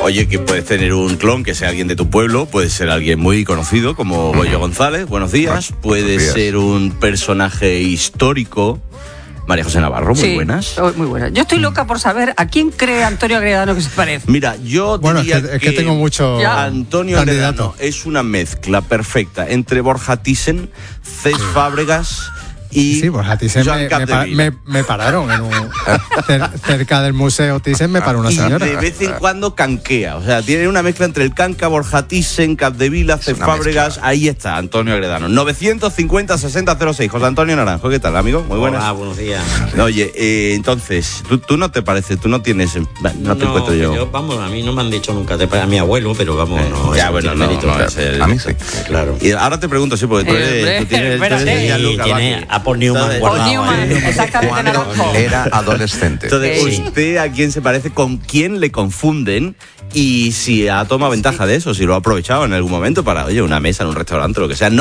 Oye, que puedes tener un clon que sea alguien de tu pueblo, puede ser alguien muy conocido como Goyo González, buenos días, puede ser un personaje histórico. María José Navarro, muy buenas. Muy buenas. Yo estoy loca por saber a quién cree Antonio Agredano que se parece. Mira, yo diría es que tengo mucho Antonio Agredano es una mezcla perfecta entre Borja Thyssen, Cés Fábregas y sí, Borja Thyssen me pararon cerca del museo Thyssen, me paró una señora. Y de vez en cuando canquea, o sea, tiene una mezcla entre el canca, Borja Thyssen, Capdevila, Cés Fábregas, mezcla. Ahí está, Antonio Agredano. 950-6006. José Antonio Naranjo, ¿qué tal, amigo? Muy buenas. Hola, buenos días. Oye, entonces, ¿tú no te pareces? ¿Tú no tienes? No te encuentro yo. Vamos, a mí no me han dicho nunca, a mi abuelo, pero vamos, no. Ya, bueno, no es el... A mí sí. Claro. Y ahora te pregunto, sí, porque tú tienes a Paul Newman guardado. Exactamente, Naranjo. Era adolescente. Entonces, ¿usted a quién se parece? ¿Con quién le confunden? Y si ha tomado ventaja de eso, si lo ha aprovechado en algún momento para, oye, una mesa en un restaurante, lo que sea.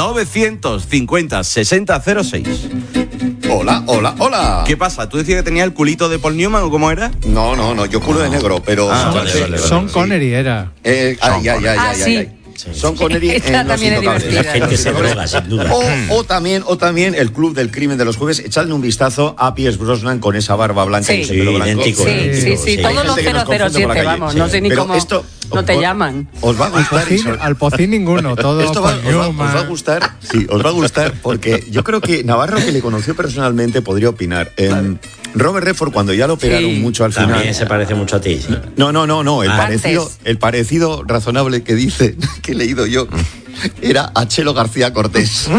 950-6006. Hola. ¿Qué pasa? ¿Tú decías que tenía el culito de Paul Newman o cómo era? No, yo culo de negro, pero... Sean Connery era. Sí. Sean Connery Esta también es divertida. La gente se droga, sin duda. O también el Club del Crimen de los Jueves. Echadle un vistazo a Pierce Brosnan con esa barba blanca y ese pelo blanco. Idéntico. Sí. Todos los 007, vamos. No sé ni cómo no te llaman. Os va a gustar. Al Pocín ninguno. Todo esto os va a gustar. Sí, os va a gustar porque yo creo que Navarro, que le conoció personalmente, podría opinar. Robert Redford, cuando ya lo operaron mucho al final... También se parece mucho a ti, ¿sí? No. El parecido razonable que dice, que he leído yo, era a Chelo García Cortés.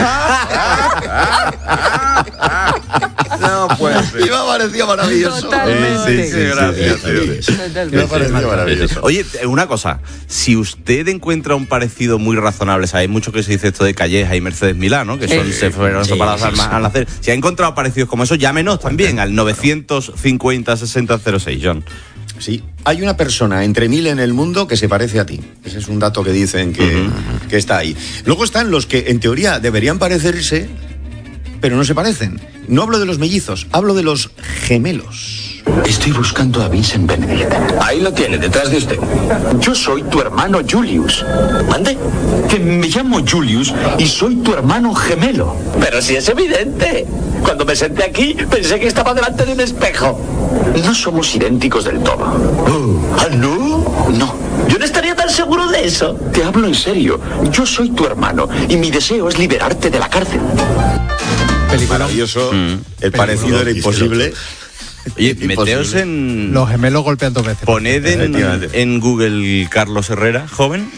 No puede ser. Y me ha parecido maravilloso. Totalmente. Sí, gracias. Me ha parecido maravilloso. Oye, una cosa, si usted encuentra un parecido muy razonable, hay mucho que se dice esto de Calleja y Mercedes Milá, ¿no? Que se fueron separadas al nacer. Si ha encontrado parecidos como eso, llámenos también al 950-6006, John. Sí, hay una persona entre 1000 en el mundo que se parece a ti. Ese es un dato que dicen que está ahí. Luego están los que en teoría deberían parecerse, pero no se parecen. No hablo de los mellizos, hablo de los gemelos. Estoy buscando a Vincent Benedict. Ahí lo tiene, detrás de usted. Yo soy tu hermano Julius. ¿Mande? Que me llamo Julius y soy tu hermano gemelo. Pero si es evidente. Cuando me senté aquí, pensé que estaba delante de un espejo. No somos idénticos del todo. ¿Ah, no? No. Yo no estaría tan seguro de eso. Te hablo en serio. Yo soy tu hermano y mi deseo es liberarte de la cárcel. Maravilloso. El parecido era imposible. Oye, meteos en... Los gemelos golpean 2 veces. Poned en Google Carlos Herrera, joven,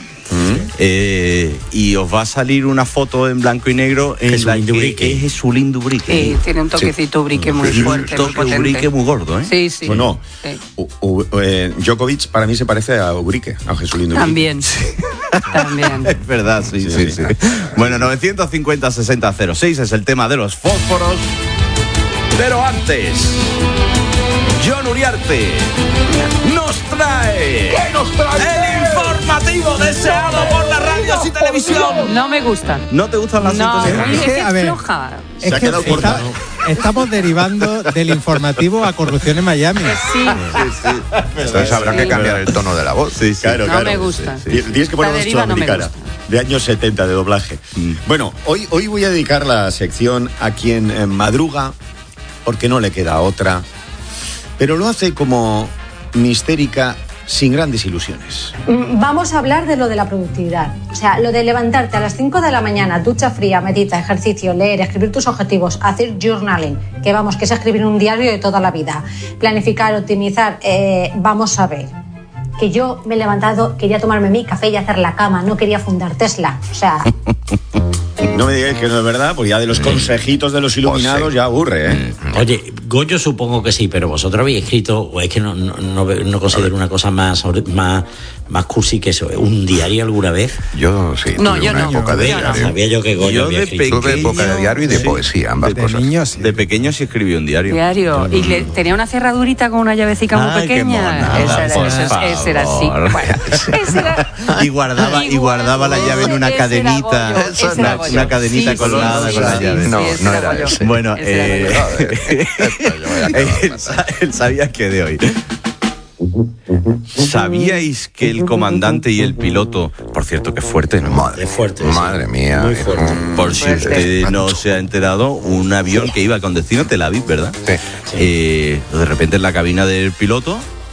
y os va a salir una foto en blanco y negro en la que es Jesulín Dubrique. Tiene un toquecito Ubrique muy fuerte, un toque Ubrique muy gordo, ¿eh? Sí. Bueno, Djokovic para mí se parece a Ubrique, a Jesulín Dubrique. También. También. Es verdad, sí. Bueno, 950-6006 es el tema de los fósforos. Pero antes, John Uriarte nos trae... ¿Qué nos trae? El informativo deseado por las radios y televisión. No me gusta. ¿No te gustan las sintonías? Es que a ver, floja. Se ha quedado corta. Estamos derivando del informativo a corrupción en Miami. Sí. Entonces habrá que cambiar el tono de la voz. Sí. Claro. No me gusta. Tienes que poner una sudamericana de años 70 de doblaje. Bueno, hoy voy a dedicar la sección a quien madruga porque no le queda otra, pero lo hace como mistérica, sin grandes ilusiones. Vamos a hablar de lo de la productividad. O sea, lo de levantarte a las 5 de la mañana, ducha fría, medita, ejercicio, leer, escribir tus objetivos, hacer journaling, que es escribir un diario de toda la vida, planificar, optimizar, vamos a ver. Que yo me he levantado, quería tomarme mi café y hacer la cama, no quería fundar Tesla. O sea... No me digáis que no es verdad, porque ya de los consejitos de los iluminados ya aburre, ¿eh? Oye, Goyo supongo que sí, pero vosotros habéis escrito, o es que no considero una cosa más cursi que eso, un diario alguna vez. Yo sí. No, tuve yo una no. época de diario. Sabía yo que Goyo había escrito. Tuve época de diario y de poesía, ambas cosas. De pequeño sí escribí un diario. Y tenía una cerradurita con una llavecita muy pequeña. Ese era así. Y guardaba la llave en una cadenita. Una cadenita colgada con la llave. No era ese. Bueno, él sabía que de hoy. ¿Sabíais que el comandante y el piloto, por cierto, que fuerte, ¿no? Madre mía. Muy fuerte. Por si usted no se ha enterado, un avión que iba con destino a Tel Aviv, ¿verdad? Sí. De repente en la cabina del piloto,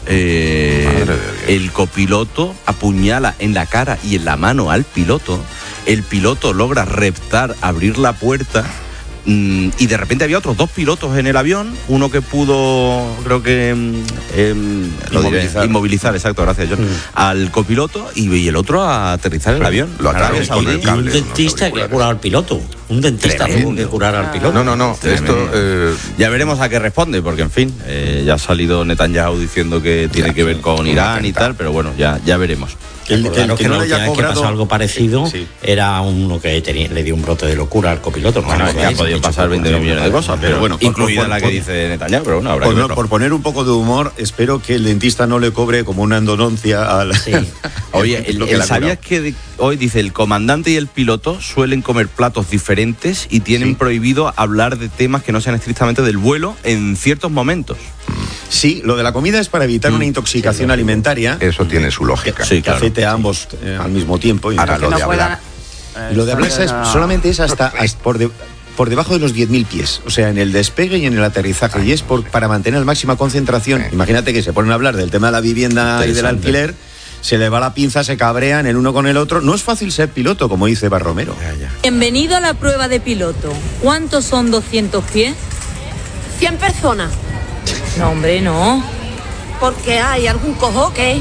el copiloto apuñala en la cara y en la mano al piloto. El piloto logra reptar, abrir la puerta. Y de repente había otros 2 pilotos en el avión, uno que pudo, creo que inmovilizar, exacto, gracias John, al copiloto y el otro a aterrizar el avión. Lo ataron con el cable. Un dentista que ha curado al piloto. Un dentista tuvo que curar al piloto. No. Esto, ya veremos a qué responde, porque en fin, ya ha salido Netanyahu diciendo que tiene que ver con Irán y tal, pero bueno, ya veremos. Que pasó algo parecido era uno que le dio un brote de locura al copiloto. Bueno, ya han podido pasar 20 millones de cosas, pero bueno, incluida la que dice Netanyahu, pero bueno, habrá que verlo. Por poner un poco de humor, espero que el dentista no le cobre como una endodoncia al... Sí. Oye, ¿sabías que hoy dice el comandante y el piloto suelen comer platos diferentes y tienen prohibido hablar de temas que no sean estrictamente del vuelo en ciertos momentos? Sí, lo de la comida es para evitar una intoxicación alimentaria. Eso tiene su lógica. Sí, claro. Que afecte a ambos al mismo tiempo. Y ahora lo de hablar. Y lo de hablar solamente es hasta por debajo de los 10.000 pies. O sea, en el despegue y en el aterrizaje. Y es para mantener la máxima concentración. Imagínate que se ponen a hablar del tema de la vivienda y del alquiler. Se le va la pinza, se cabrean el uno con el otro. No es fácil ser piloto, como dice Barromero. Bienvenido a la prueba de piloto. ¿Cuántos son 200 pies? 100 personas. No, hombre, no. Porque hay algún cojo que...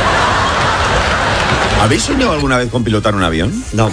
¿Habéis soñado alguna vez con pilotar un avión? No.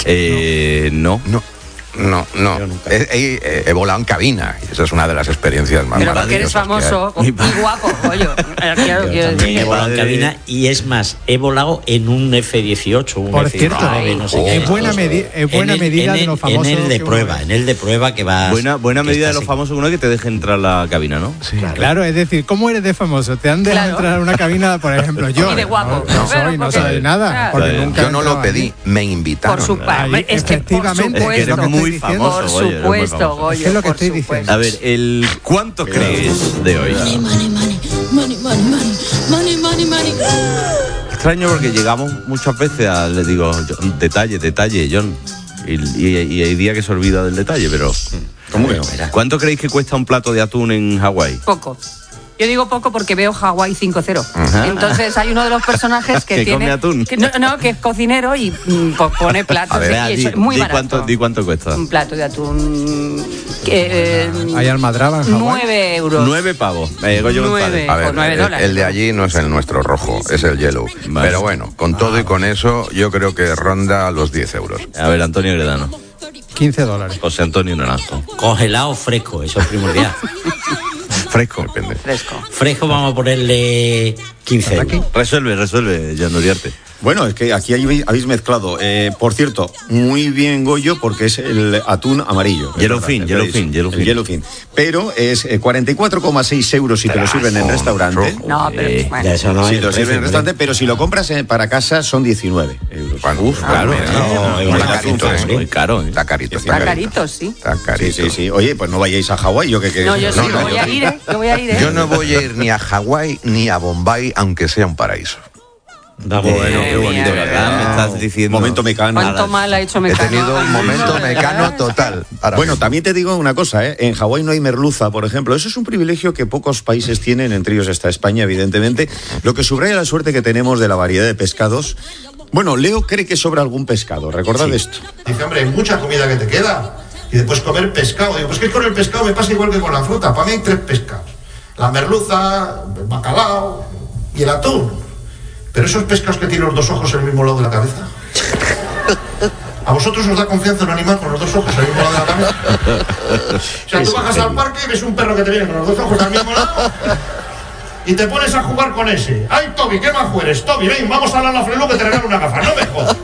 No. He volado en cabina. Esa es una de las experiencias más maravillosas. Pero porque eres famoso y guapo, pollo. También he volado en cabina y es más, he volado en un F-18. Por cierto, es buena medida de los famosos. En el de prueba que va. Buena medida de los famosos uno que te deje entrar a la cabina, ¿no? Sí, claro, es decir, ¿cómo eres de famoso? Te han dejado entrar a una cabina, por ejemplo, yo. Y de guapo. No soy nada. Yo no lo pedí, me invitaron. Por supuesto. Efectivamente. Muy famoso, por supuesto, Goyo, es lo que estoy diciendo. A ver, ¿cuánto crees de hoy? Money. Extraño porque llegamos muchas veces le digo, detalle, John. Y hay días que se olvida del detalle, pero... ¿Cómo que no? ¿Cuánto creéis que cuesta un plato de atún en Hawái? Poco. Yo digo poco porque veo Hawái 5-0. Entonces hay uno de los personajes que tiene... come atún. Que es cocinero y pone platos. Y eso es muy barato. Di cuánto cuesta. Un plato de atún... ¿Hay almadraba en Hawái? 9 euros. 9 pavos. 9 a ver, $9. El de allí no es el nuestro rojo, es el yellow. Vale. Pero bueno, con todo y con eso, yo creo que ronda los 10 euros. A ver, Antonio Gredano. $15. José Antonio Naranjo. Congelado fresco, eso es primordial. Fresco. Depende. Fresco vamos a ponerle 15 euros. Resuelve, Jan Uriarte. Bueno, es que aquí habéis mezclado. Por cierto, muy bien, Goyo, porque es el atún amarillo. Yellowfin. Pero es 44,6 euros si te lo sirven en restaurante. No, pero bueno. Eso no si te lo sirven en restaurante, pero si lo compras para casa son 19 euros. Claro. Está carito, muy caro. Está carito. Está carito, sí. Está carito. Sí. Oye, pues no vayáis a Hawái. Yo voy a ir. Yo no voy a ir ni a Hawái ni a Bombay, aunque sea un paraíso. Bueno, qué bonito, ¿verdad? Me estás diciendo. Momento Mecano. ¿Cuánto mal ha hecho Mecano? He tenido un momento Mecano total. Bueno, también te digo una cosa, en Hawái no hay merluza, por ejemplo. Eso es un privilegio que pocos países tienen, entre ellos está España, evidentemente. Lo que subraya la suerte que tenemos de la variedad de pescados. Bueno, Leo cree que sobra algún pescado, recordad esto. Dice, hombre, hay mucha comida que te queda. Y después comer pescado. Digo, pues que con el pescado me pasa igual que con la fruta. Para mí hay 3 pescados. La merluza, el bacalao y el atún. Pero esos pescados que tienen los 2 ojos en el mismo lado de la cabeza. ¿A vosotros os da confianza un animal con los 2 ojos en el mismo lado de la cabeza? O sea, tú bajas al parque y ves un perro que te viene con los 2 ojos al mismo lado y te pones a jugar con ese. ¡Ay, Toby, qué majo eres! Toby, ven, vamos a la Flelu que te regalo una gafa. ¡No me jodas!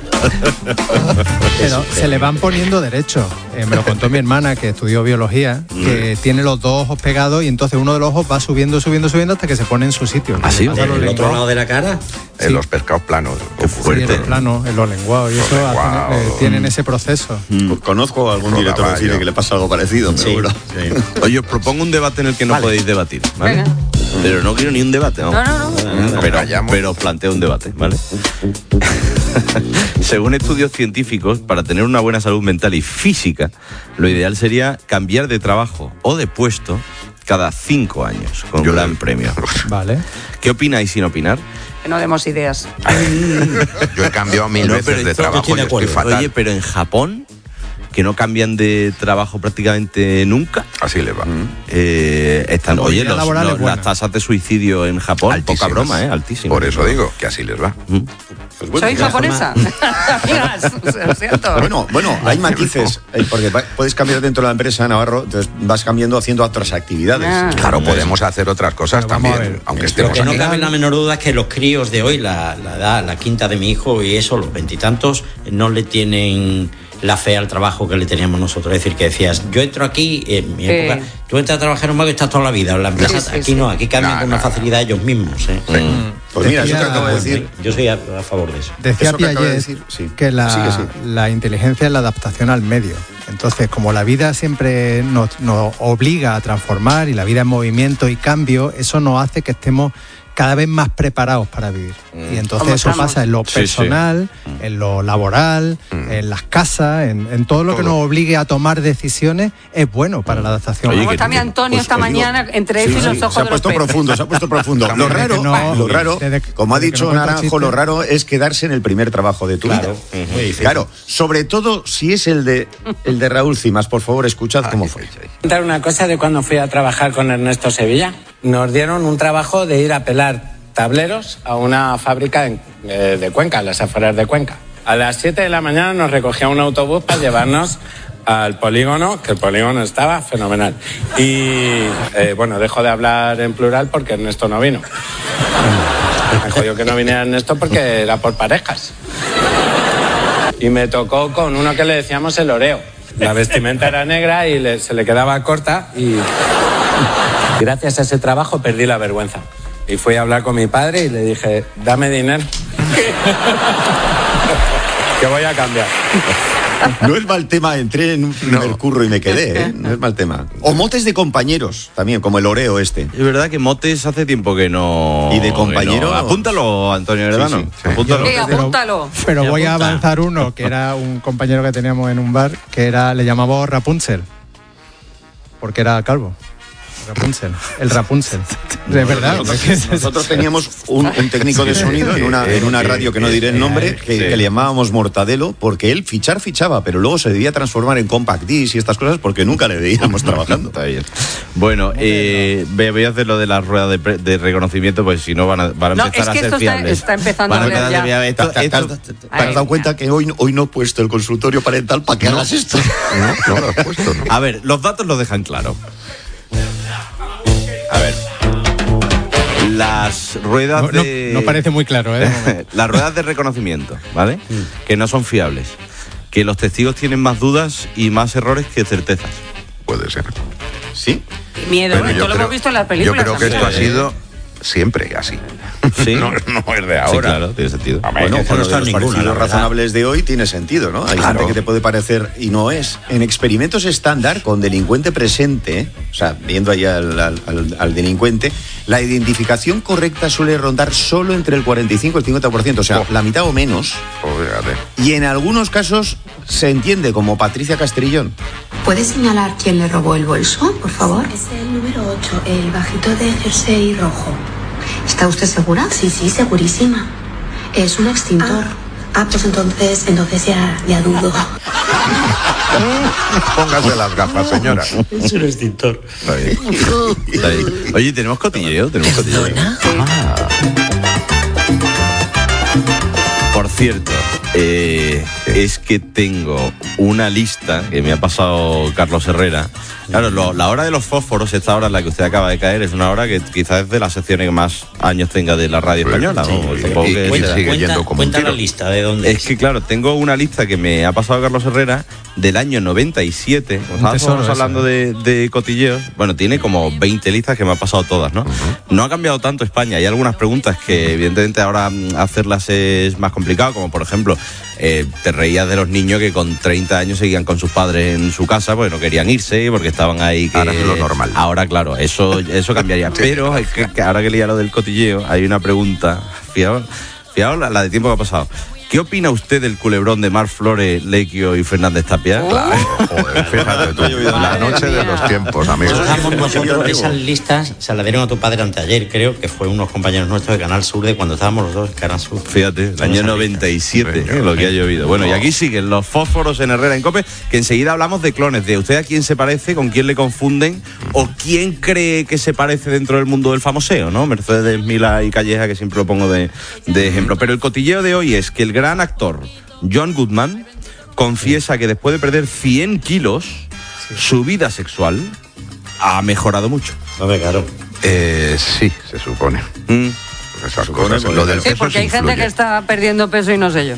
Pero se le van poniendo derechos. Me lo contó mi hermana, que estudió biología, que tiene los 2 ojos pegados y entonces uno de los ojos va subiendo hasta que se pone en su sitio. ¿Así? ¿En el otro lado de la cara? En los pescados planos. Qué fuerte. Sí, en los planos, en los lenguados. Y eso tienen ese proceso. Conozco a algún director de cine que le pasa algo parecido, pero bueno. Oye, os propongo un debate en el que no podéis debatir, ¿vale? Venga. Pero no quiero ni un debate, ¿no? Pero os planteo un debate, ¿vale? Según estudios científicos, para tener una buena salud mental y física, lo ideal sería cambiar de trabajo o de puesto cada 5 años, con un gran premio. Vale. ¿Qué opináis sin opinar? Que no demos ideas. Yo he cambiado 1000 veces de trabajo y estoy fatal. Oye, pero en Japón, que no cambian de trabajo prácticamente nunca. Así le va. Están, oye, las tasas de suicidio en Japón, altísimas. Poca broma, altísimas. Por eso digo que así les va. Pues bueno, soy japonesa. Lo siento. Bueno, hay matices, porque puedes cambiar dentro de la empresa, Navarro, entonces vas cambiando haciendo otras actividades. Claro, podemos hacer otras cosas también, aunque estemos aquí. Lo que no aquí. cabe la menor duda es que los críos de hoy, la quinta de mi hijo y eso, los 20 y tantos, no le tienen la fe al trabajo que le teníamos nosotros. Es decir, que decías, yo entro aquí, en mi época, tú entras a trabajar en un banco y estás toda la vida en la empresa. Aquí no, aquí cambian con una facilidad ellos mismos. Pues mira, eso que acabo de decir. Yo soy a favor de eso. Decía Piaget que la inteligencia es la adaptación al medio. Entonces, como la vida siempre nos obliga a transformar y la vida en movimiento y cambio, eso nos hace que estemos cada vez más preparados para vivir. Y entonces eso pasa en lo personal, en lo laboral, en las casas, en todo lo que nos obligue a tomar decisiones, es bueno para la adaptación. Como está mi Antonio esta mañana, entre él y los ojos se ha puesto profundo. Lo raro, como ha dicho Naranjo, lo raro es quedarse en el primer trabajo de tu vida. Claro, sobre todo si es el de Raúl Cimas. Por favor, escuchad cómo fue. Contar una cosa de cuando fui a trabajar con Ernesto Sevilla. Nos dieron un trabajo de ir a pelar tableros a una fábrica de Cuenca, en las afueras de Cuenca. A las 7 de la mañana nos recogía un autobús para llevarnos al polígono, que el polígono estaba fenomenal. Y dejo de hablar en plural porque Ernesto no vino. Me jodió que no viniera Ernesto porque era por parejas. Y me tocó con uno que le decíamos el oreo. La vestimenta era negra y se le quedaba corta y gracias a ese trabajo perdí la vergüenza. Y fui a hablar con mi padre y le dije, dame dinero. Que voy a cambiar. No es mal tema, entré en un primer curro y me quedé, no es mal tema. O motes de compañeros, también, como el oreo este. Es verdad que motes hace tiempo que no... ¿Y de compañero? No. Apúntalo, Antonio Heredano. Sí. Apúntalo. Pero voy a avanzar uno, que era un compañero que teníamos en un bar, que le llamamos Rapunzel, porque era calvo. El Rapunzel. De verdad. Nosotros teníamos un técnico de sonido en una radio que no diré el nombre, que le llamábamos Mortadelo, porque él fichaba, pero luego se debía transformar en compact disc y estas cosas porque nunca le veíamos trabajando. Está bien. Bueno, voy a hacer lo de las ruedas de reconocimiento, pues si no van a empezar a ser fiables. Está empezando a ver ya. ¿Te has dado cuenta que hoy no he puesto el consultorio parental para que hagas esto? No lo has puesto, ¿no? A ver, los datos lo dejan claro. A ver, las ruedas no parece muy claro, las ruedas de reconocimiento, ¿vale? Que no son fiables. Que los testigos tienen más dudas y más errores que certezas. Puede ser. ¿Sí? Qué miedo, esto lo hemos visto en las películas. Yo creo que esto ha sido siempre así. ¿Sí? No es de ahora. Sí, claro, tiene sentido. Bueno, con los parecidos razonables de hoy tiene sentido, ¿no? Hay gente que te puede parecer y no es. En experimentos estándar, con delincuente presente, o sea, viendo ahí al delincuente, la identificación correcta suele rondar solo entre el 45 y el 50%, o sea, la mitad o menos. Y en algunos casos se entiende como Patricia Castrillón. ¿Puede señalar quién le robó el bolso, por favor? Es el número 8, el bajito de jersey rojo. ¿Está usted segura? Sí, segurísima. Es un extintor. Pues entonces ya dudo. Póngase las gafas, señora. Es un extintor. Está bien. Oye, ¿tenemos cotilleo? Por cierto, es que tengo una lista que me ha pasado Carlos Herrera. Claro, la hora de los fósforos, esta hora en la que usted acaba de caer, es una hora que quizás es de las secciones que más años tenga de la radio española. Sigue yendo como cuenta la lista de dónde es. Que claro, tengo una lista que me ha pasado Carlos Herrera del año 97. Estábamos hablando de cotilleos. Bueno, tiene como 20 listas que me ha pasado todas, ¿no? No ha cambiado tanto España. Hay algunas preguntas que evidentemente ahora hacerlas es más complicado, como por ejemplo, te reías de los niños que con 30 años seguían con sus padres en su casa porque no querían irse, porque estaban ahí. Ahora es lo normal. Ahora, claro, eso cambiaría. Pero es que ahora que leía lo del cotilleo, hay una pregunta. Fijaos la de tiempo que ha pasado. ¿Qué opina usted del culebrón de Marc Flores, Lequio y Fernández Tapia? Claro, joder, fíjate tú, la noche de los tiempos, amigos. Nosotros esas listas se las dieron a tu padre anteayer, creo que fue unos compañeros nuestros de Canal Sur, de cuando estábamos los dos en Canal Sur. Fíjate, el año 97, lo que ha llovido. Bueno, y aquí siguen los fósforos en Herrera en COPE, que enseguida hablamos de clones, de usted a quién se parece, con quién le confunden, o quién cree que se parece dentro del mundo del famoseo, ¿no? Mercedes Milá y Calleja, que siempre lo pongo de ejemplo. Pero el cotilleo de hoy es que el gran actor John Goodman confiesa que después de perder 100 kilos, su vida sexual ha mejorado mucho. Claro. Sí, se supone. Esas cosas, lo del peso porque hay gente que está perdiendo peso y no sé yo.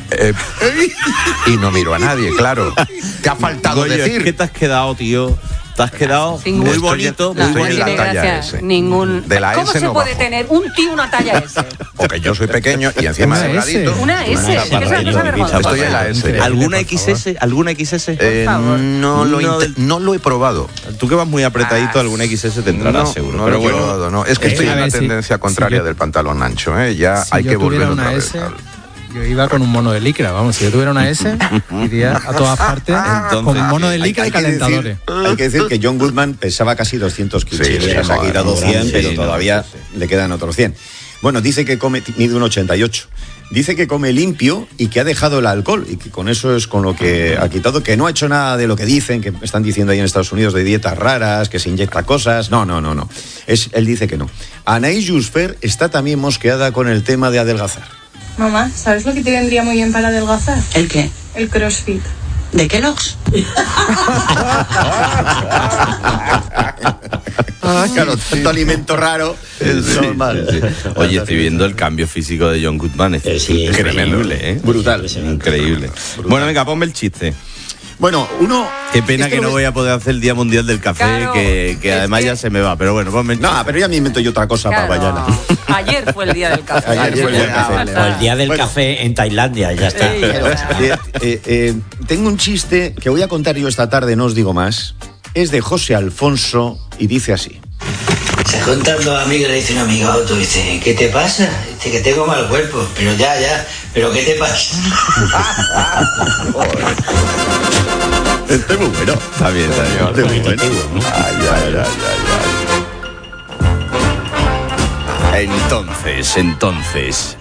Y no miro a nadie, claro. Te ha faltado decir. ¿Qué te has quedado, tío? Te has quedado muy bonito, muy bonito. La talla S. Ningún. De la ¿Cómo S se no puede bajo. tener un tío una talla S? O que yo soy pequeño y encima delgadito. Una S. Estoy en la S. ¿Alguna XS? ¿Alguna XS? No lo he probado. Tú que vas muy apretadito, alguna XS te entrará seguro. No, pero bueno, no. Es que estoy en la tendencia contraria del pantalón ancho, ¿eh? Ya hay que volver otra vez. Yo iba con un mono de licra, vamos, si yo tuviera una S, iría a todas partes con un mono de licra y calentadores. Hay que decir que John Goodman pesaba casi 200 kilos. Sí, se ha quitado 100, pero todavía le quedan otros 100. Bueno, dice que mide un 88. Dice que come limpio y que ha dejado el alcohol y que con eso es con lo que ha quitado, que no ha hecho nada de lo que dicen, que están diciendo ahí en Estados Unidos de dietas raras, que se inyecta cosas. No. Él dice que no. Anaïs Jusfer está también mosqueada con el tema de adelgazar. Mamá, ¿sabes lo que te vendría muy bien para adelgazar? ¿El qué? El CrossFit. ¿De Kellogg's? Claro, tanto alimento raro. Es normal. Sí. Oye, estoy viendo el cambio físico de John Goodman. Es increíble, ¿eh? Brutal. Increíble. Bueno, venga, ponme el chiste. Bueno, Qué pena que no voy a poder hacer el Día Mundial del Café, claro, que además ya se me va, pero bueno, ponme el chiste. No, pero ya me invento yo otra cosa para mañana. Ayer fue el Día del Café. Ayer fue el Día del Café. O el Día del Café en Tailandia, ya está. Tengo un chiste que voy a contar yo esta tarde, no os digo más. Es de José Alfonso y dice así. Se juntan dos amigos y le dice un amigo a otro, dice, ¿qué te pasa? Dice que tengo mal cuerpo, pero ya, pero ¿qué te pasa? Este es muy bueno. Está bien. Este es muy bueno. Ay. Entonces,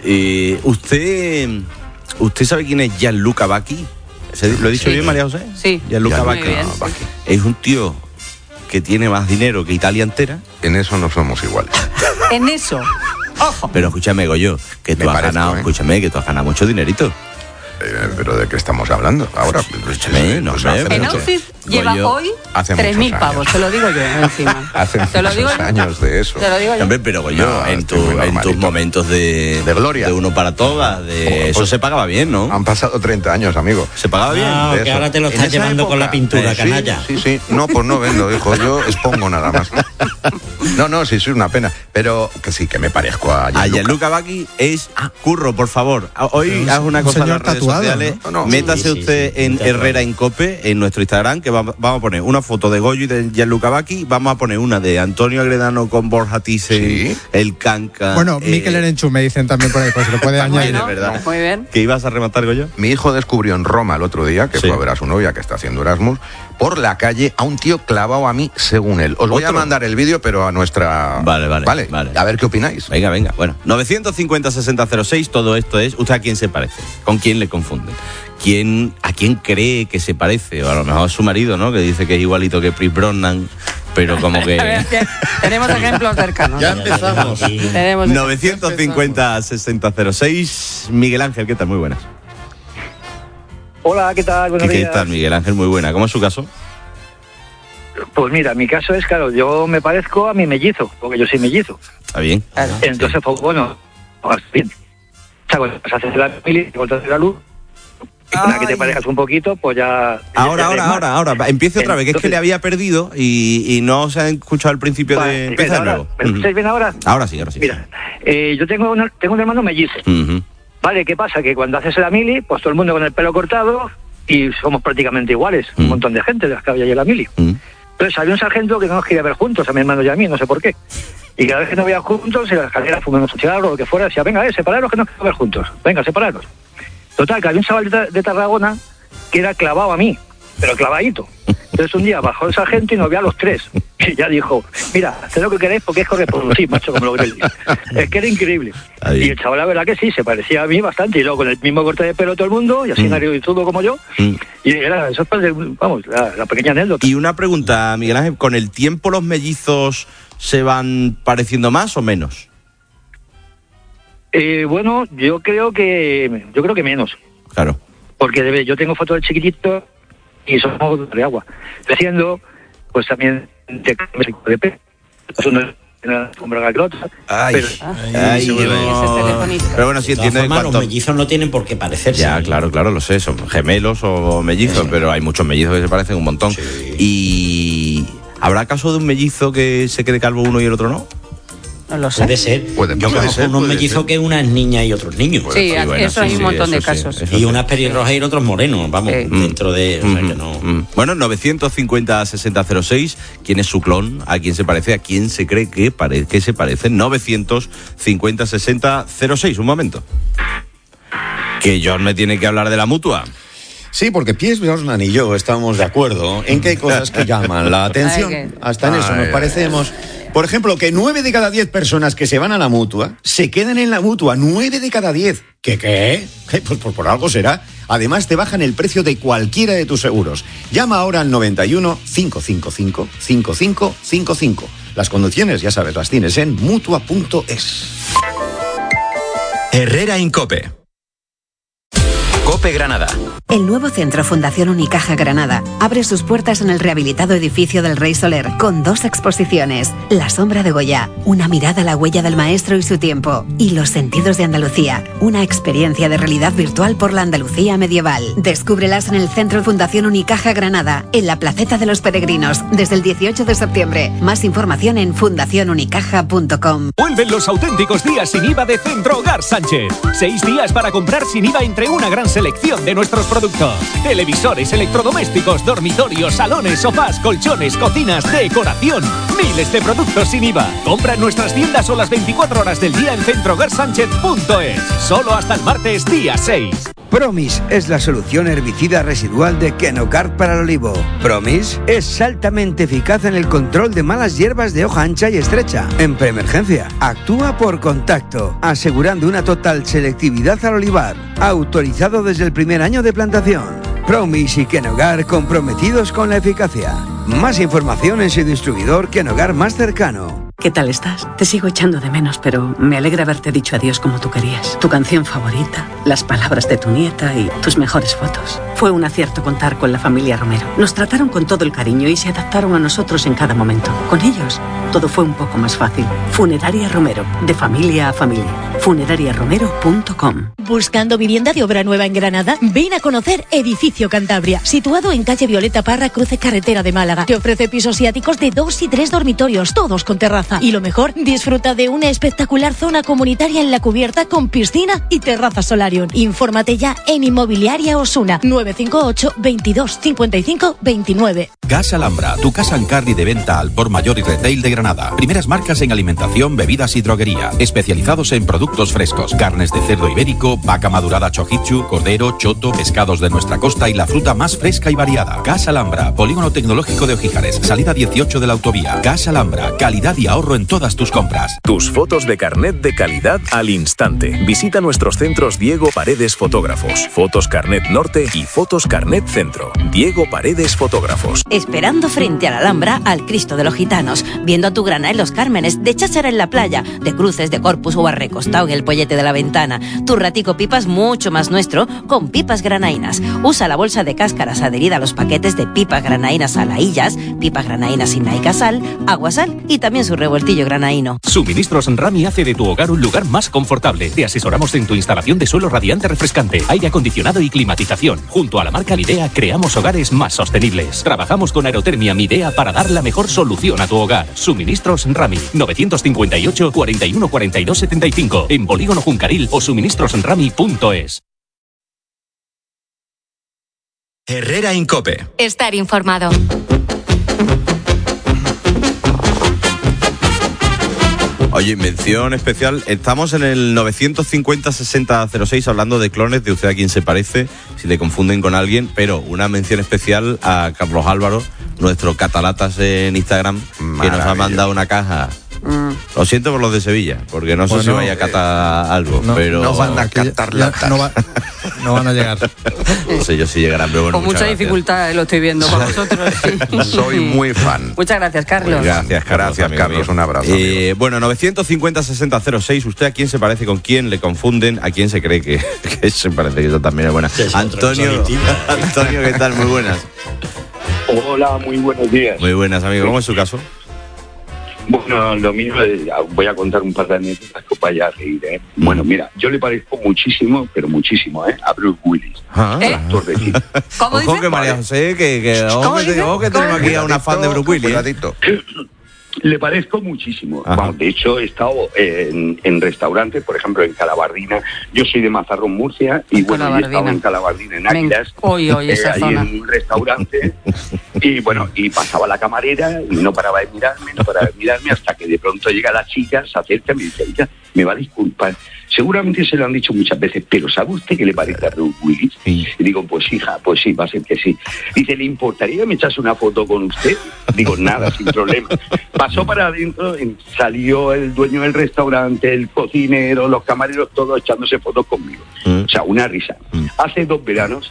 ¿usted sabe quién es Gianluca Vacchi? ¿Lo he dicho bien, María José? Sí. Gianluca Vacchi. Es un tío que tiene más dinero que Italia entera. En eso no somos iguales. En eso. Ojo. Pero escúchame, Goyo, que tú has ganado, escúchame, que tú has ganado mucho dinerito. ¿Pero de qué estamos hablando? Ahora, escúchame, no sé. En outfit lleva hoy 3.000 pavos, te lo digo yo encima. Hace muchos años de eso. Te lo digo yo. Hombre, pero Goyo, en tus momentos de gloria, de uno para todas, eso se pagaba bien, ¿no? Han pasado 30 años, amigo. ¿Se pagaba bien? Que ahora te lo estás llevando con la pintura, canalla. Sí. No, pues no vendo, hijo. Yo expongo nada más. No, sí, soy una pena. Pero que sí, que me parezco a Gianluca Vacchi. Es Curro, por favor. Hoy haz una cosa en las redes sociales. ¿no? Métase usted en Herrera en Cope, en nuestro Instagram, que vamos a poner una foto de Goyo y de Gianluca Vacchi. Vamos a poner una de Antonio Agredano con Borja Thyssen, el Canca. Bueno, Mikel Erenchu me dicen también por ahí, pues se lo puede añadir. De verdad. Muy bien. ¿Qué ibas a rematar, Goyo? Mi hijo descubrió en Roma el otro día, que fue a ver a su novia que está haciendo Erasmus, por la calle a un tío clavado a mí según él. Os voy a mandar el vídeo, pero a nuestra... Vale. A ver qué opináis. Venga. Bueno, 950-6006, todo esto es... ¿Usted a quién se parece? ¿Con quién le confunden? ¿A quién cree que se parece? O a lo mejor a su marido, ¿no? Que dice que es igualito que Pierce Brosnan, pero como que... Tenemos ejemplos cercanos. Ya empezamos. 950-6006. Miguel Ángel, ¿qué tal? Muy buenas. Hola, ¿qué tal? Buenos días. ¿Qué tal, Miguel Ángel? Muy buena. ¿Cómo es su caso? Pues mira, mi caso es, claro, yo me parezco a mi mellizo, porque yo soy mellizo. Está bien. Entonces, pues bueno, bien. O sea, cuando se hace la familia, cuando se hace la luz, una que te parezcas un poquito, pues ya... Ahora. Empiece otra vez, que es que le había perdido y no se ha escuchado al principio de... Empieza de nuevo. ¿Me escucháis bien ahora? Ahora sí. Mira, yo tengo un hermano mellizo. Vale, ¿qué pasa? Que cuando haces la mili, pues todo el mundo con el pelo cortado y somos prácticamente iguales, un montón de gente de las que había allí en la mili. Entonces había un sargento que no nos quería ver juntos, a mi hermano y a mí, no sé por qué. Y cada vez que nos veían juntos, en la escalera fumamos un cigarro o lo que fuera, decía, venga, separaros que no quiero ver juntos, venga, separaros. Total, que había un chaval de Tarragona que era clavado a mí, pero clavadito. Entonces un día bajó el sargento y nos vio a los tres. Y ya dijo, mira, haced lo que queréis porque es correproducir, macho, como lo queréis. Es que era increíble. Y el chaval, la verdad que sí, se parecía a mí bastante. Y luego con el mismo corte de pelo todo el mundo, y así nariz y todo como yo. Y era, eso es, vamos, la pequeña anécdota. Y una pregunta, Miguel Ángel, ¿con el tiempo los mellizos se van pareciendo más o menos? Bueno, yo creo que menos. Claro. Porque yo tengo fotos de chiquitito y somos de agua. Creciendo, pues también de pelo. Pero bueno, sí entiendo. Los mellizos no tienen por qué parecerse. Ya, claro, lo sé, son gemelos o mellizos, pero hay muchos mellizos que se parecen un montón. Sí. ¿Y habrá caso de un mellizo que se quede calvo uno y el otro no? No lo sé. Puede ser. Yo conozco unos mellizos que una es niña y otros niños. Sí, bueno, eso hay un montón de casos. Sí, y unas pelirrojas y otros morenos, vamos, dentro de... O sea que no... Bueno, 950-6006, ¿quién es su clon? ¿A quién se parece? ¿A quién se cree que se parece? 950-6006, un momento. Que John me tiene que hablar de la Mutua. Sí, porque Pierce Brosnan y yo estamos de acuerdo en que hay cosas que llaman la atención. Hasta en eso nos parecemos. Por ejemplo, que 9 de cada 10 personas que se van a la Mutua se queden en la Mutua. 9 de cada 10. ¿Qué? Pues por algo será. Además, te bajan el precio de cualquiera de tus seguros. Llama ahora al 91 555 5555. Las condiciones, ya sabes, las tienes en Mutua.es. Herrera Incope. Cope Granada. El nuevo centro Fundación Unicaja Granada abre sus puertas en el rehabilitado edificio del Rey Soler con 2 exposiciones: La sombra de Goya, una mirada a la huella del maestro y su tiempo, y Los sentidos de Andalucía, una experiencia de realidad virtual por la Andalucía medieval. Descúbrelas en el centro Fundación Unicaja Granada, en la Placeta de los Peregrinos, desde el 18 de septiembre. Más información en fundacionunicaja.com. Vuelven los auténticos días sin IVA de Centro Hogar Sánchez. 6 días para comprar sin IVA entre una gran selección de nuestros productos: televisores, electrodomésticos, dormitorios, salones, sofás, colchones, cocinas, decoración. Miles de productos sin IVA. Compra en nuestras tiendas o las 24 horas del día en centrohogarsánchez.es. Solo hasta el martes día 6. Promis es la solución herbicida residual de Kenocard para el olivo. Promis es altamente eficaz en el control de malas hierbas de hoja ancha y estrecha. En preemergencia, actúa por contacto, asegurando una total selectividad al olivar. Autorizado desde el primer año de plantación. Promis y Kenogard comprometidos con la eficacia. Más información en su distribuidor Kenogard más cercano. ¿Qué tal estás? Te sigo echando de menos, pero me alegra haberte dicho adiós como tú querías. Tu canción favorita, las palabras de tu nieta y tus mejores fotos. Fue un acierto contar con la familia Romero. Nos trataron con todo el cariño y se adaptaron a nosotros en cada momento. Con ellos, todo fue un poco más fácil. Funeraria Romero, de familia a familia. funerariaromero.com. ¿Buscando vivienda de obra nueva en Granada? Ven a conocer Edificio Cantabria, situado en calle Violeta Parra, cruce carretera de Málaga. Te ofrece pisos y áticos de 2 y 3 dormitorios, todos con terraza. Y lo mejor, disfruta de una espectacular zona comunitaria en la cubierta con piscina y terraza solarium. Infórmate ya en Inmobiliaria Osuna, 958 22 55 29. Gas Alhambra, tu casa en carne de venta al por mayor y retail de Granada. Primeras marcas en alimentación, bebidas y droguería. Especializados en productos frescos, carnes de cerdo ibérico, vaca madurada chojichu, cordero, choto, pescados de nuestra costa y la fruta más fresca y variada. Gas Alhambra, Polígono Tecnológico de Ojíjares, salida 18 de la autovía. Gas Alhambra, calidad y ahorro en todas tus compras. Tus fotos de carnet de calidad al instante. Visita nuestros centros Diego Paredes Fotógrafos, Fotos Carnet Norte y Fotos Carnet Centro. Diego Paredes Fotógrafos. Esperando frente a la Alhambra al Cristo de los Gitanos, viendo a tu grana en Los Cármenes, de cháchara en la playa, de cruces de Corpus o arrecostado en el pollete de la ventana. Tu ratico pipas mucho más nuestro con pipas granainas. Usa la bolsa de cáscaras adherida a los paquetes de pipas granainas alaillas, pipas granainas sin naica sal, agua sal y también su revueltillo granaíno. Suministros Rami hace de tu hogar un lugar más confortable. Te asesoramos en tu instalación de suelos radiante refrescante, aire acondicionado y climatización. Junto a la marca Midea creamos hogares más sostenibles. Trabajamos con Aerotermia Midea para dar la mejor solución a tu hogar. Suministros Rami, 958 41 42 75, en Polígono Juncaril o suministrosrami.es. Herrera Incope. Estar informado. Oye, mención especial, estamos en el 950-6006 hablando de clones de Usted a quién se parece, si le confunden con alguien, pero una mención especial a Carlos Álvaro, nuestro catalatas en Instagram, que nos ha mandado una caja. Lo siento por los de Sevilla, porque no sé si vaya a catar algo, pero... No van a catar latas. No van a llegar. No sé yo si llegarán, pero bueno, con mucha dificultad lo estoy viendo con vosotros. Soy muy fan. Muchas gracias, Carlos. Pues gracias, Carlos. Un abrazo. Bueno, 950-6006. ¿Usted a quién se parece, con quién le confunden? ¿A quién se cree que se parece? Que eso también es buena. Antonio, ¿qué tal? Muy buenas. Hola, muy buenos días. Muy buenas, amigo. ¿Cómo es su caso? Bueno, lo mío es, voy a contar un par de anécdotas que os vaya a reír, ¿eh? Bueno, mira, yo le parezco muchísimo, pero muchísimo, a Bruce Willis, actor de cine. ¿Cómo dice? Ojo que María José, que tenemos aquí a una fan de Bruce Willis. Le parezco muchísimo. Bueno, de hecho, he estado en restaurantes, por ejemplo, en Calabardina. Yo soy de Mazarrón, Murcia, y bueno, he estado en Calabardina, en Águilas, esa zona. en un restaurante, y bueno, y pasaba la camarera y no paraba de mirarme, hasta que de pronto llega la chica, se acerca y me dice, oiga, me va a disculpar. Seguramente se lo han dicho muchas veces, pero ¿sabe usted qué le parece a Bruce Willis? Sí. Y digo, pues hija, pues sí, va a ser que sí. Dice, ¿le importaría que me echase una foto con usted? Digo, nada, sin problema. Pasó para adentro, salió el dueño del restaurante, el cocinero, los camareros, todos echándose fotos conmigo. O sea, una risa. Hace 2 veranos,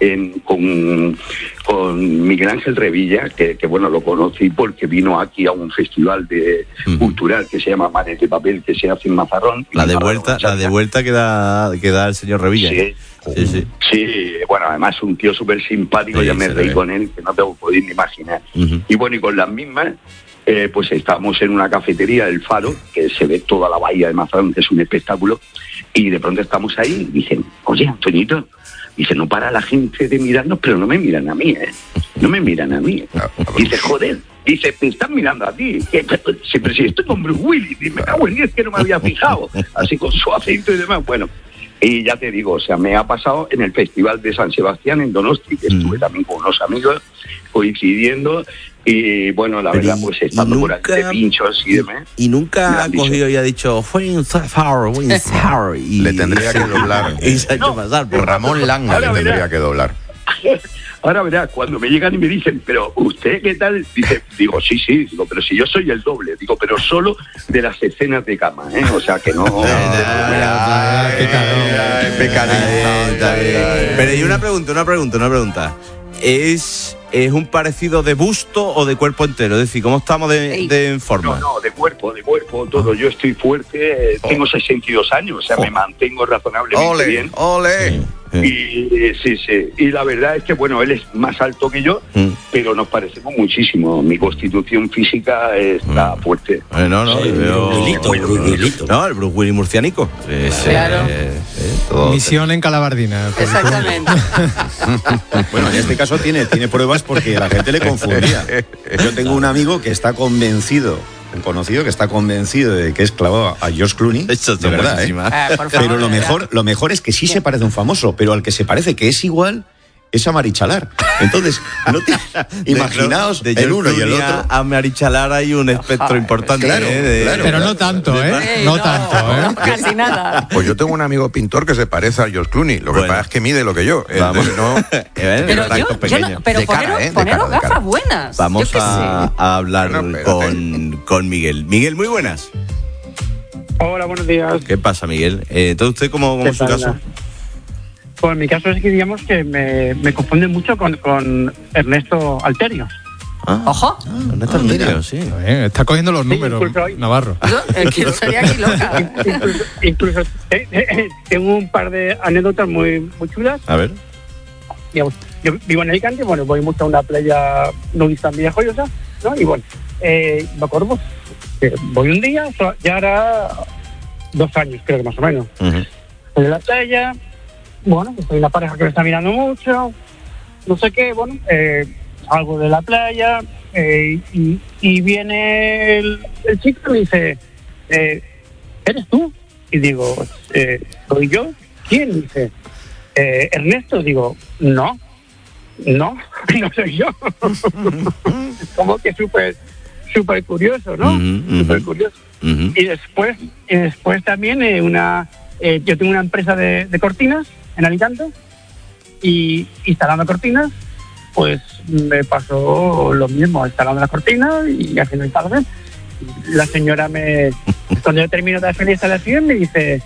con Miguel Ángel Revilla, que bueno, lo conocí porque vino aquí a un festival cultural que se llama Mares de Papel, que se hace en Mazarrón. La de vuelta que da el señor Revilla. Sí, bueno, además un tío súper simpático, ya me reí con él, que no te podéis ni imaginar. Y bueno, y con las mismas, pues estábamos en una cafetería del Faro, que se ve toda la bahía de Mazarón, que es un espectáculo, y de pronto estamos ahí y dicen, oye, Antoñito, dice, no para la gente de mirarnos, pero no me miran a mí, No me miran a mí. Dice, joder, dice, te están mirando a ti. Siempre si estoy con Bruce Willis, y me cago en 10 que no me había fijado. Así con su acento y demás. Bueno, y ya te digo, o sea, me ha pasado en el Festival de San Sebastián en Donosti, que estuve también con unos amigos coincidiendo. Y bueno, la verdad, pues estando por aquí de pinchos y demás. Y nunca ha cogido y ha dicho, y le tendría que doblar. Y se ha hecho pasar por Ramón Langa, le tendría que doblar. Ahora verás, cuando me llegan y me dicen, pero ¿usted qué tal? Digo, sí, digo, pero si yo soy el doble, digo, pero solo de las escenas de cama, O sea, que no... Pero y una pregunta. ¿Es un parecido de busto o de cuerpo entero? Es decir, ¿cómo estamos de forma? No, de cuerpo, todo. Yo estoy fuerte, tengo 62 años, o sea, me mantengo razonablemente bien. ¡Ole! Y sí. Y la verdad es que, bueno, él es más alto que yo, pero nos parecemos muchísimo. Mi constitución física está fuerte. No, el Bruce Willis murcianico. Claro. Misión en Calabardina. Exactamente. Bueno, en este caso tiene pruebas porque la gente le confundía. Yo tengo un amigo que está convencido, un conocido que está convencido de que es clavado a George Clooney, de verdad, pero lo mejor es que sí se parece a un famoso, pero al que se parece que es igual es a Marichalar. Entonces, imaginaos el uno y el otro. A Marichalar hay un espectro importante. Claro. Pero no tanto, No tanto. Casi nada. Pues yo tengo un amigo pintor que se parece a George Clooney. Lo que pasa es que mide lo que yo. Pero poneros gafas buenas. Vamos a hablar con Miguel. Miguel, muy buenas. Hola, buenos días. ¿Qué pasa, Miguel? Entonces, ¿usted cómo es su caso? Pues en mi caso es que digamos que me confunde mucho con Ernesto Alterio. ¡Ojo! Ernesto Alterio, sí. Está cogiendo los números, Navarro. Que estaría aquí loca. Incluso tengo un par de anécdotas muy chulas. A ver. Digamos, yo vivo en Alicante, bueno, voy mucho a una playa nudista en Villajoyosa, ¿no? Y bueno, me acuerdo que voy un día, ya hará 2 años, creo que más o menos. Voy a la playa, bueno, soy una pareja que me está mirando mucho, no sé qué, bueno, salgo de la playa y viene el chico y me dice, ¿eres tú? Y digo, ¿soy yo? ¿Quién? Dice, Ernesto. Digo, no soy yo. Como que súper curioso, ¿no? Súper curioso. Y después también yo tengo una empresa de cortinas en Alicante y instalando cortinas, pues me pasó lo mismo, instalando las cortinas y haciendo instalación. La señora cuando yo termino de hacer la instalación me dice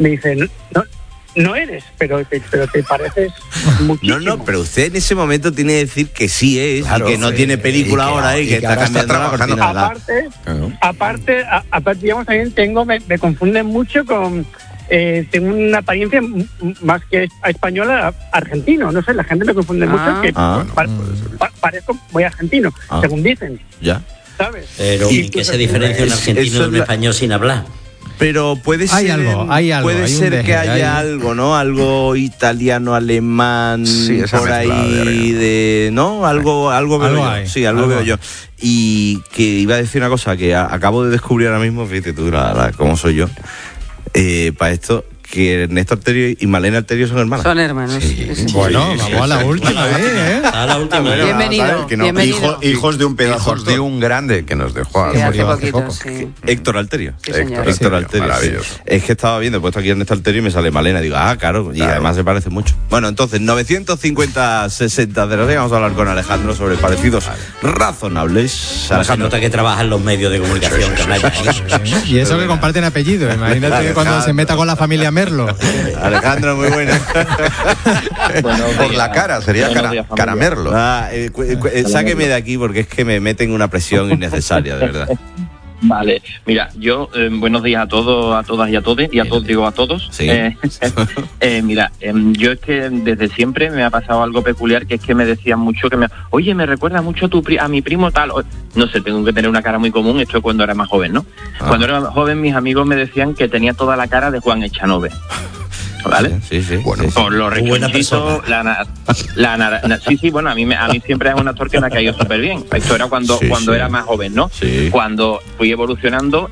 no eres, pero te pareces muchísimo. No, pero usted en ese momento tiene que decir que sí es, claro, y que no tiene película ahora y que está cambiando la cortina. Aparte, digamos, también me confunden mucho con... tengo una apariencia más que española, argentino. No sé, la gente me confunde mucho, que parezco muy argentino, según dicen. Ya. ¿Sabes? Pero ¿y qué se diferencia un argentino de un español sin hablar? Pero puede ser, puede ser que haya algo, ¿no? Algo italiano, alemán, por ahí ¿no? Algo veo yo. Hay. Sí, algo veo yo. Y que iba a decir una cosa que acabo de descubrir ahora mismo, fíjate tú, cómo soy yo. Para esto, que Ernesto Alterio y Malena Alterio son hermanas. Son hermanos. Sí. Bueno, vamos a la última, A la última. Bienvenido. Hijos de un pedazo. Hijos de un grande que nos dejó hace poquito. Sí. Héctor Alterio. Sí, Héctor Alterio. Maravilloso. Es que estaba viendo, he puesto aquí Ernesto Alterio y me sale Malena. Digo, claro. Y además se parece mucho. Bueno, entonces, 950-60 de los días vamos a hablar con Alejandro sobre parecidos razonables. Alejandro, se nota que trabaja en los medios de comunicación. Y eso que comparten apellido. Imagínate cuando se meta con la familia Merlo. Alejandro, muy buena. Por la cara, sería caramerlo. Sáqueme de aquí porque es que me meten una presión innecesaria, de verdad. Vale, mira, yo, buenos días a todos, a todas y a todos, y a todos digo a todos. Sí. Mira, yo es que desde siempre me ha pasado algo peculiar, que es que me decían mucho oye, me recuerda mucho a mi primo tal, no sé, tengo que tener una cara muy común, esto es cuando era más joven, ¿no? Cuando era más joven mis amigos me decían que tenía toda la cara de Juan Echanove. ¿Vale? Sí. Bueno, por los rechonchitos, sí, bueno, a mí siempre es un actor que me ha caído súper bien. Esto era cuando era más joven, ¿no? Sí. Cuando fui evolucionando,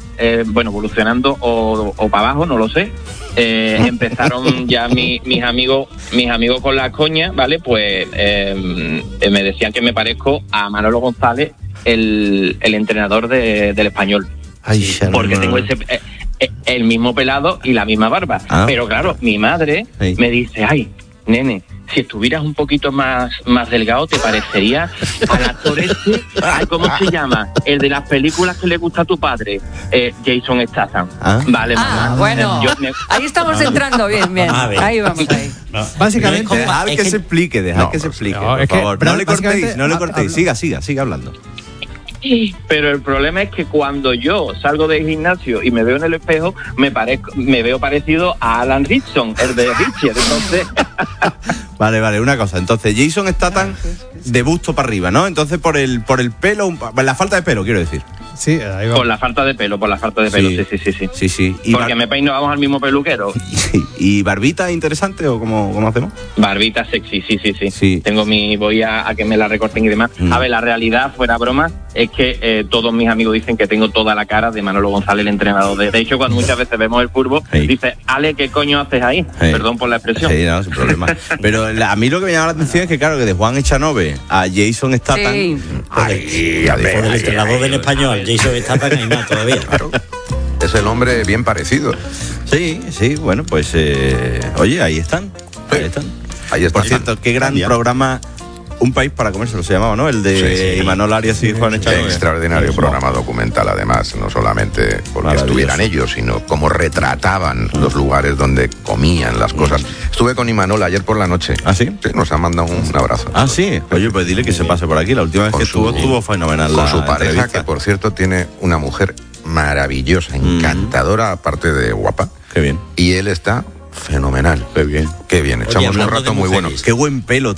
o para abajo, no lo sé. Empezaron ya mis amigos con la coña, ¿vale? Pues me decían que me parezco a Manolo González, el entrenador del Español. Ay, porque tengo el mismo pelado y la misma barba. Pero claro, mi madre me dice, ay, nene, si estuvieras un poquito más delgado te parecería al actor este, ¿cómo se llama? El de las películas que le gusta a tu padre, Jason Statham. Vale, mamá. Bueno, ahí estamos entrando bien. Ahí vamos, ahí. Básicamente, dejad que se explique, por favor. No le cortéis, siga hablando. Pero el problema es que cuando yo salgo del gimnasio y me veo en el espejo, me veo parecido a Alan Ritchson, el de Richard. Entonces Vale, una cosa. Entonces, Jason Statham de busto para arriba, ¿no? Entonces, por el pelo, la falta de pelo, quiero decir. Sí, ahí va. Por la falta de pelo, Sí. Porque me peino, vamos al mismo peluquero. ¿Y barbita interesante o cómo hacemos? Barbita sexy, sí. Voy a que me la recorten y demás. A ver, la realidad, fuera broma, es que todos mis amigos dicen que tengo toda la cara de Manolo González, el entrenador. De hecho, cuando muchas veces vemos el fútbol, dice, Ale, ¿qué coño haces ahí? Perdón por la expresión. Sí, no, sin problema. Pero a mí lo que me llama la atención es que, claro, que de Juan Echanove a Jason Statham... Sí. El entrenador del Español, Jason Statham, hay más todavía. Claro. Es el hombre bien parecido. Sí, bueno, pues... oye, ahí están. Por cierto, qué gran programa... Un país para comérselo se llamaba, ¿no? El de Imanol Arias y Juan Echanove. Extraordinario programa documental, además, no solamente porque estuvieran ellos, sino cómo retrataban los lugares donde comían las cosas. Estuve con Imanol ayer por la noche. ¿Ah, sí? Sí, nos ha mandado un abrazo. Ah, sí. Oye, pues dile que se pase por aquí. La última vez que estuvo fenomenal. Con su pareja, que por cierto tiene una mujer maravillosa, encantadora, aparte de guapa. Qué bien. Y él está fenomenal. Qué bien. Echamos un rato muy bueno. Qué buen pelo